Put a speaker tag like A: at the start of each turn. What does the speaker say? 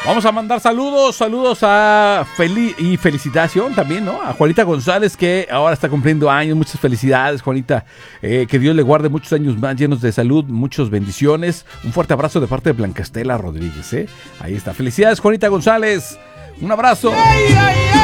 A: Vamos a mandar saludos a y felicitación también, ¿no? A Juanita González, que ahora está cumpliendo años. Muchas felicidades, Juanita. Que Dios le guarde muchos años más llenos de salud, muchas bendiciones. Un fuerte abrazo de parte de Blanca Estela Rodríguez, ¿eh? Ahí está. Felicidades, Juanita González. Un abrazo.
B: ¡Ay, ay, ay!